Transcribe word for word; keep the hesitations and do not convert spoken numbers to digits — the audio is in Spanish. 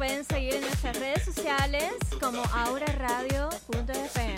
pueden seguir en nuestras redes sociales como aura radio punto f m.